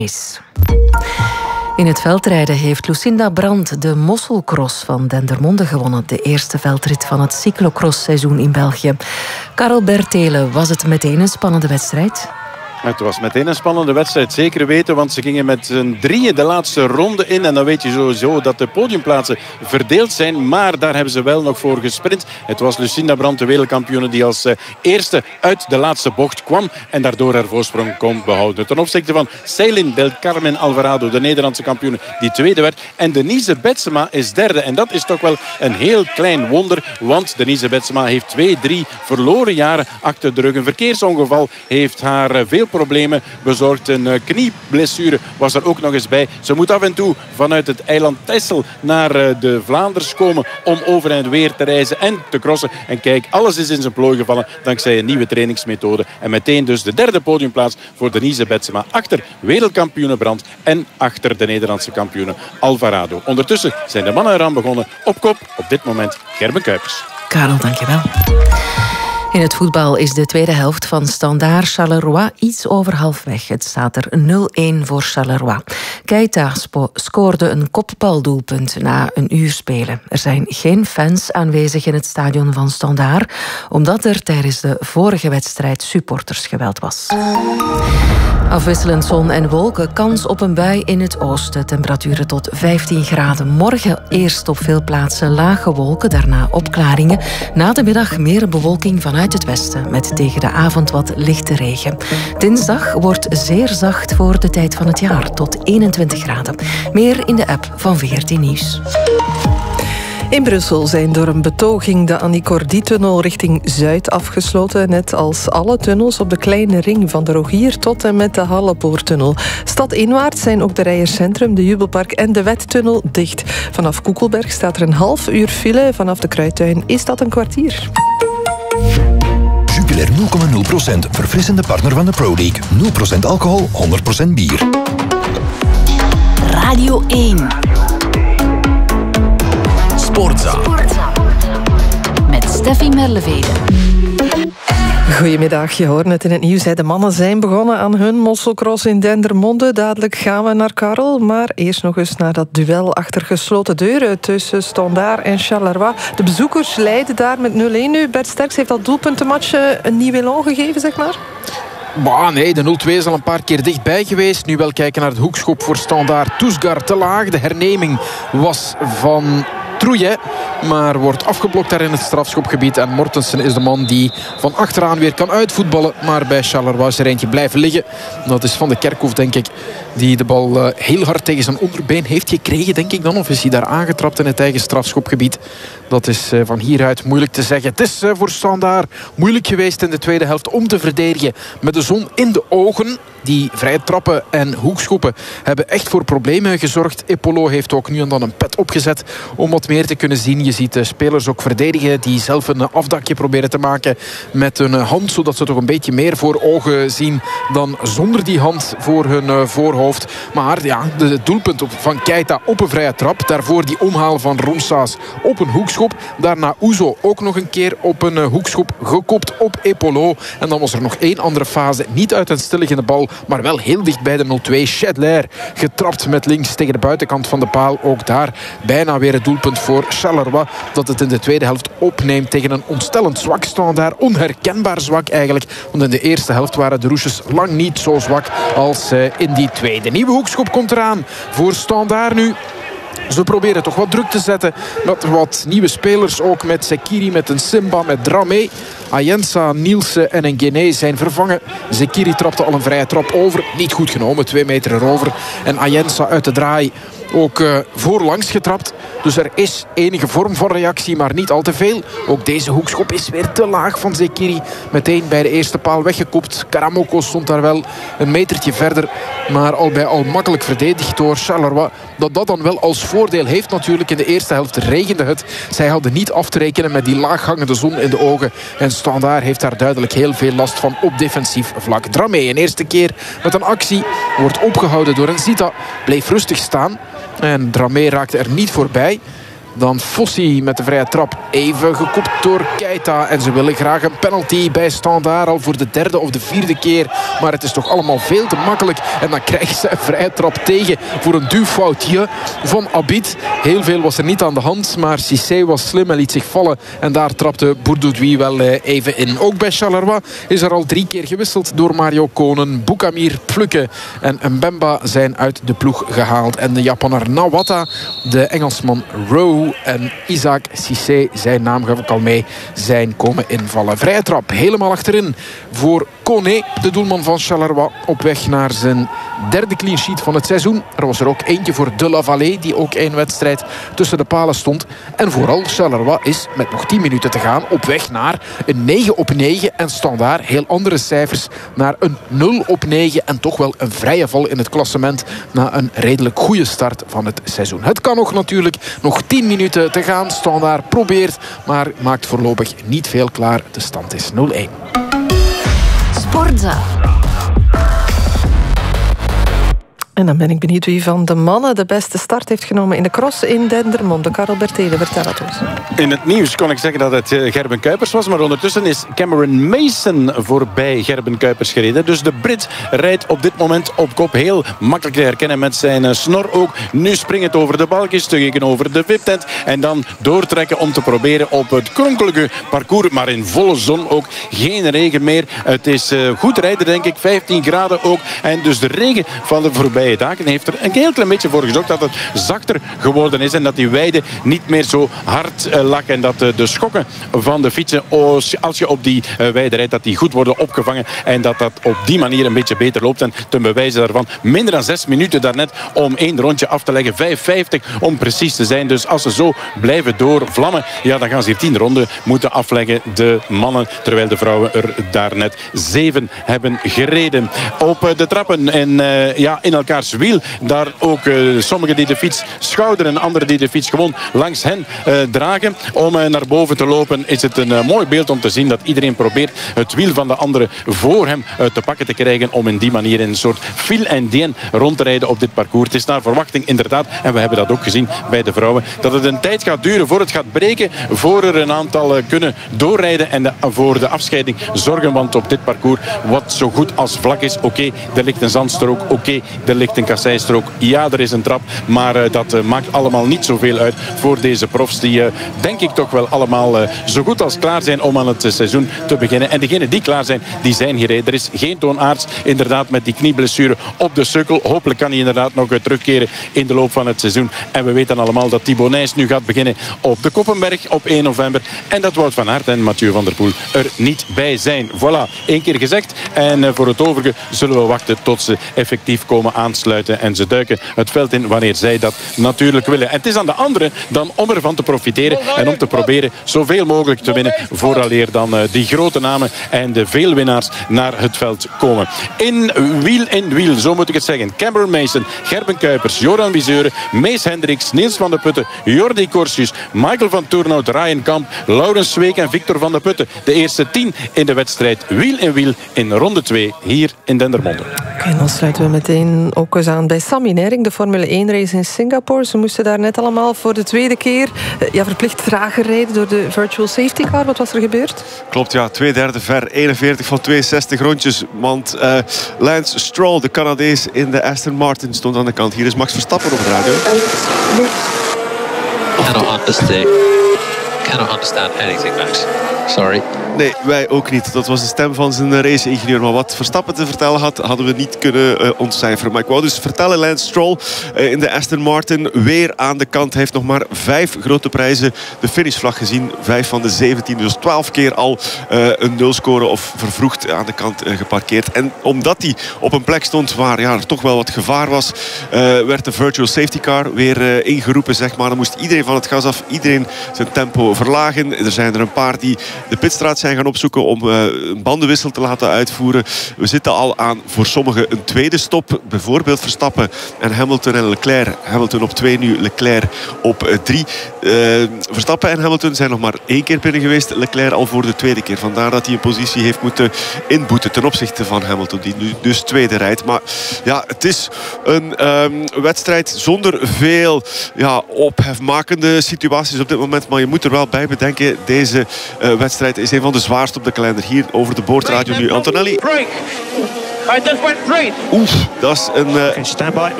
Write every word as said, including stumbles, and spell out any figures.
is. In het veldrijden heeft Lucinda Brandt de Mosselcross van Dendermonde gewonnen. De eerste veldrit van het cyclocross-seizoen in België. Karel Bertelen, was het meteen een spannende wedstrijd? Het was meteen een spannende wedstrijd, zeker weten, want ze gingen met z'n drieën de laatste ronde in. En dan weet je sowieso dat de podiumplaatsen verdeeld zijn, maar daar hebben ze wel nog voor gesprint. Het was Lucinda Brandt, de wereldkampioene, die als eerste uit de laatste bocht kwam en daardoor haar voorsprong kon behouden. Ten opzichte van Ceylin del Carmen Alvarado, de Nederlandse kampioene, die tweede werd. En Denise Betsema is derde. En dat is toch wel een heel klein wonder, want Denise Betsema heeft twee, drie verloren jaren achter de rug. Een verkeersongeval heeft haar veel problemen bezorgd. Een knieblessure was er ook nog eens bij. Ze moet af en toe vanuit het eiland Texel naar de Vlaanders komen om over en weer te reizen en te crossen. En kijk, alles is in zijn plooi gevallen dankzij een nieuwe trainingsmethode. En meteen dus de derde podiumplaats voor Denise Betsema. Achter wereldkampioene Brandt en achter de Nederlandse kampioene Alvarado. Ondertussen zijn de mannen eraan begonnen. Op kop op dit moment Gerben Kuipers. Karel, dankjewel. In het voetbal is de tweede helft van Standaard Charleroi iets over halfweg. Het staat er nul-een voor Charleroi. Keita scoorde een kopbaldoelpunt na een uur spelen. Er zijn geen fans aanwezig in het stadion van Standaard, omdat er tijdens de vorige wedstrijd supportersgeweld was. Afwisselend zon en wolken, kans op een bui in het oosten. Temperaturen tot vijftien graden. Morgen eerst op veel plaatsen lage wolken, daarna opklaringen. Na de middag meer bewolking vanuit het westen, met tegen de avond wat lichte regen. Dinsdag wordt zeer zacht voor de tijd van het jaar, tot eenentwintig graden. Meer in de app van V R T Nieuws. In Brussel zijn door een betoging de Annie Cordy-tunnel richting Zuid afgesloten, net als alle tunnels op de kleine ring van de Rogier tot en met de Hallepoortunnel. Stadinwaarts zijn ook de Rijerscentrum, de Jubelpark en de Wettunnel dicht. Vanaf Koekelberg staat er een half uur file, vanaf de Kruidtuin is dat een kwartier. Jupiler nul komma nul procent, verfrissende partner van de Pro League. nul procent alcohol, honderd procent bier. Radio één. Sportza. Met Steffi Merlevede. Goedemiddag, je hoort het in het nieuws. De mannen zijn begonnen aan hun Mosselcross in Dendermonde. Dadelijk gaan we naar Karel, maar eerst nog eens naar dat duel achter gesloten deuren tussen Standaard en Charleroi. De bezoekers leiden daar met nul-een nu. Bert Sterks heeft dat doelpuntenmatch een nieuw elan gegeven, zeg maar? Bah, nee, de nul-twee is al een paar keer dichtbij geweest. Nu wel kijken naar het hoekschop voor Standaard. Toesgar te laag. De herneming was van Trouillet, maar wordt afgeblokt daar in het strafschopgebied. En Mortensen is de man die van achteraan weer kan uitvoetballen. Maar bij Charleroi is er eentje blijven liggen. Dat is Van de Kerkhof, denk ik, die de bal uh, heel hard tegen zijn onderbeen heeft gekregen, denk ik dan. Of is hij daar aangetrapt in het eigen strafschopgebied? Dat is uh, van hieruit moeilijk te zeggen. Het is uh, voor Standaard moeilijk geweest in de tweede helft om te verdedigen met de zon in de ogen. Die vrije trappen en hoekschoppen hebben echt voor problemen gezorgd. Epolo heeft ook nu en dan een pet opgezet om wat meer te kunnen zien. Je ziet de spelers ook verdedigen die zelf een afdakje proberen te maken met hun hand, zodat ze toch een beetje meer voor ogen zien dan zonder die hand voor hun voorhoofd. Maar ja, de doelpunt van Keita op een vrije trap. Daarvoor die omhaal van Ronsaas op een hoekschop. Daarna Ouzo ook nog een keer op een hoekschop gekopt op Epolo. En dan was er nog één andere fase. Niet uit een stilliggende bal, maar wel heel dicht bij de nul-twee. Chedler getrapt met links tegen de buitenkant van de paal. Ook daar bijna weer het doelpunt voor Charleroi, dat het in de tweede helft opneemt tegen een ontstellend zwak Standaard. Onherkenbaar zwak eigenlijk. Want in de eerste helft waren de Roesjes lang niet zo zwak als in die tweede. Nieuwe hoekschop komt eraan voor Standaard nu. Ze proberen toch wat druk te zetten met wat nieuwe spelers. Ook met Zekiri, met een Simba, met Dramé. Ayensa, Nielsen en Nguené zijn vervangen. Zekiri trapte al een vrije trap over. Niet goed genomen, twee meter erover. En Ayensa uit de draai ook uh, voorlangs getrapt. Dus er is enige vorm van reactie, maar niet al te veel. Ook deze hoekschop is weer te laag van Zekiri. Meteen bij de eerste paal weggekopt. Karamoko stond daar wel een metertje verder. Maar al bij al makkelijk verdedigd door Charleroi. Dat dat dan wel als voordeel heeft natuurlijk. In de eerste helft regende het. Zij hadden niet af te rekenen met die laaghangende zon in de ogen. En Standaard heeft daar duidelijk heel veel last van op defensief vlak. Dramé een eerste keer met een actie. Wordt opgehouden door een Zita. Bleef rustig staan. En Dramé raakte er niet voorbij. Dan Fossi met de vrije trap. Even gekopt door Keita. En ze willen graag een penalty bij Standaard. Al voor de derde of de vierde keer. Maar het is toch allemaal veel te makkelijk. En dan krijgen ze een vrije trap tegen voor een duwfoutje van Abid. Heel veel was er niet aan de hand. Maar Cissé was slim en liet zich vallen. En daar trapte Bourdoudoui wel even in. Ook bij Charleroi is er al drie keer gewisseld door Mario Konen. Boukamir, Plukke en Mbemba zijn uit de ploeg gehaald. En de Japaner Nawata, de Engelsman Rowe en Isaac Cissé, zijn naam gaf ik al mee, zijn komen invallen. Vrije trap helemaal achterin voor Koné, de doelman van Charleroi, op weg naar zijn derde clean sheet van het seizoen. Er was er ook eentje voor De La Vallée, die ook één wedstrijd tussen de palen stond. En vooral Charleroi is met nog tien minuten te gaan op weg naar een negen op negen en Standaard heel andere cijfers naar een nul op negen en toch wel een vrije val in het klassement na een redelijk goede start van het seizoen. Het kan nog natuurlijk nog tien minuten te gaan. Standaard probeert, maar maakt voorlopig niet veel klaar. De stand is nul-één. Sportza. En dan ben ik benieuwd wie van de mannen de beste start heeft genomen in de cross in Dendermonde. Karel Bertele, vertel het ons. In het nieuws kon ik zeggen dat het Gerben Kuipers was, maar ondertussen is Cameron Mason voorbij Gerben Kuipers gereden. Dus de Brit rijdt op dit moment op kop. Heel makkelijk te herkennen met zijn snor ook. Nu springend over de balkjes, tegenover de viptent en dan doortrekken om te proberen op het kronkelige parcours, maar in volle zon ook. Geen regen meer. Het is goed rijden, denk ik. vijftien graden ook. En dus de regen van de voorbije dagen heeft er een heel klein beetje voor gezorgd dat het zachter geworden is en dat die weide niet meer zo hard uh, lag en dat uh, de schokken van de fietsen, als je op die uh, weide rijdt, dat die goed worden opgevangen en dat dat op die manier een beetje beter loopt. En ten bewijze daarvan minder dan zes minuten daarnet om één rondje af te leggen. vijf vijftig om precies te zijn. Dus als ze zo blijven doorvlammen, ja, dan gaan ze hier tien ronden moeten afleggen, de mannen, terwijl de vrouwen er daarnet zeven hebben gereden. Op uh, de trappen en uh, ja, in elkaar wiel. Daar ook uh, sommigen die de fiets schouderen en anderen die de fiets gewoon langs hen uh, dragen. Om uh, naar boven te lopen is het een uh, mooi beeld om te zien dat iedereen probeert het wiel van de andere voor hem uh, te pakken te krijgen om in die manier in een soort fil en dien rond te rijden op dit parcours. Het is naar verwachting inderdaad, en we hebben dat ook gezien bij de vrouwen, dat het een tijd gaat duren voor het gaat breken, voor er een aantal uh, kunnen doorrijden en de, voor de afscheiding zorgen, want op dit parcours wat zo goed als vlak is, oké, okay, er ligt een zandstrook, oké, okay, er ligt een kasseistrook. Ja, er is een trap, maar uh, dat uh, maakt allemaal niet zoveel uit voor deze profs die uh, denk ik toch wel allemaal uh, zo goed als klaar zijn om aan het uh, seizoen te beginnen. En degenen die klaar zijn, die zijn hier. Er is geen Toon Aerts inderdaad met die knieblessure op de sukkel. Hopelijk kan hij inderdaad nog uh, terugkeren in de loop van het seizoen. En we weten allemaal dat Thibaut Nys nu gaat beginnen op de Koppenberg op één november. En dat Wout van Aert en Mathieu van der Poel er niet bij zijn. Voilà, één keer gezegd. En uh, voor het overige zullen we wachten tot ze effectief komen aansluiten. En ze duiken het veld in wanneer zij dat natuurlijk willen. En het is aan de anderen dan om ervan te profiteren en om te proberen zoveel mogelijk te winnen vooraleer dan uh, die grote namen en de veel winnaars naar het veld komen. In wiel in wiel, zo moet ik het zeggen. Cameron Mason, Gerben Kuipers, Joran Wieseuren, Mees Hendricks, Niels van de Putten, Jordi Corsius, Michael van Toornout, Ryan Kamp, Laurens Zweek en Victor van de Putten. De eerste tien in de wedstrijd wiel in wiel in ronde twee hier in Dendermonde. En dan sluiten we meteen ook eens aan bij Sammy Nering, de Formule één race in Singapore. Ze moesten daar net allemaal voor de tweede keer ja, verplicht trager rijden door de virtual safety car. Wat was er gebeurd? Klopt, ja. Twee derde ver. eenenveertig van tweeënzestig rondjes. Want uh, Lance Stroll, de Canadees in de Aston Martin, stond aan de kant. Hier is Max Verstappen op het radio. Cannot understand. Cannot understand anything, Max. Sorry. Nee, wij ook niet. Dat was de stem van zijn race-ingenieur. Maar wat Verstappen te vertellen had, hadden we niet kunnen uh, ontcijferen. Maar ik wou dus vertellen, Lance Stroll uh, in de Aston Martin weer aan de kant. Hij heeft nog maar vijf grote prijzen de finishvlag gezien. Vijf van de zeventien. Dus twaalf keer al uh, een nulscore of vervroegd aan de kant uh, geparkeerd. En omdat hij op een plek stond waar ja, er toch wel wat gevaar was, uh, werd de virtual safety car weer uh, ingeroepen, zeg maar. Dan moest iedereen van het gas af. Iedereen zijn tempo verlagen. Er zijn er een paar die de pitstraat zijn gaan opzoeken om uh, een bandenwissel te laten uitvoeren. We zitten al aan voor sommigen een tweede stop. Bijvoorbeeld Verstappen en Hamilton en Leclerc. Hamilton op twee nu, Leclerc op uh, drie. Uh, Verstappen en Hamilton zijn nog maar één keer binnen geweest. Leclerc al voor de tweede keer. Vandaar dat hij een positie heeft moeten inboeten ten opzichte van Hamilton, die nu dus tweede rijdt. Maar ja, het is een um, wedstrijd zonder veel ja, ophefmakende situaties op dit moment. Maar je moet er wel bij bedenken, deze uh, wedstrijd is een van de zwaarste op de kalender. Hier over de boordradio nu Antonelli. Oef, dat is een uh,